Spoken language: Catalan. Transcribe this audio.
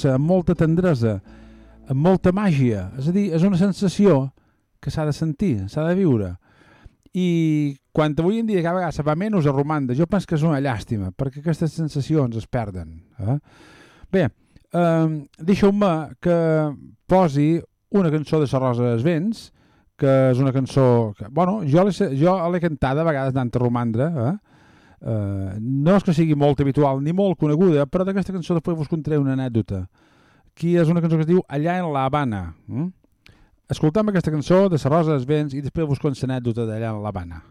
força, amb molta tendresa, amb molta màgia. És a dir, és una sensació que s'ha de sentir, s'ha de viure. I quan avui en dia cada vegada se va menys a romandre, jo penso que és una llàstima, perquè aquestes sensacions es perden. Bé, deixeu-me que posi una cançó de la Rosa dels Vents, que és una cançó que, bueno, jo l'he cantada a vegades d'antes romandre, no és que sigui molt habitual ni molt coneguda, però d'aquesta cançó després vos contaré una anècdota. Aquí és una cançó que es diu Allà en la Habana. Escoltem aquesta cançó de la Rosa dels Vents i després vos conto l'anècdota d'Allà en la Habana.